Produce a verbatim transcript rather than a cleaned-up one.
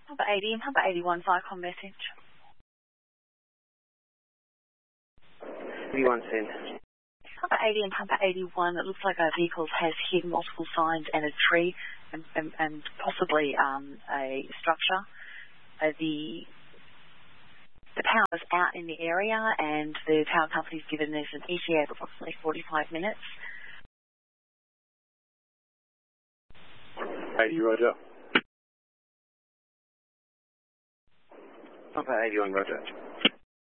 Papa eighty and Papa eighty-one, Vicom message. eighty-one cent. Papa eighty and Papa eighty-one, it looks like our vehicle has hit multiple signs and a tree and, and, and possibly um, a structure. Uh, the the power is out in the area and the power company's given us an E T A of approximately forty-five minutes. eighty, roger. Papa eighty-one, roger.